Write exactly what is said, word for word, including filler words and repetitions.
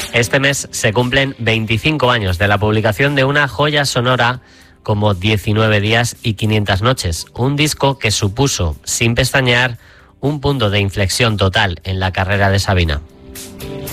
Este mes se cumplen veinticinco años de la publicación de una joya sonora como diecinueve días y quinientas noches, un disco que supuso, sin pestañear, un punto de inflexión total en la carrera de Sabina.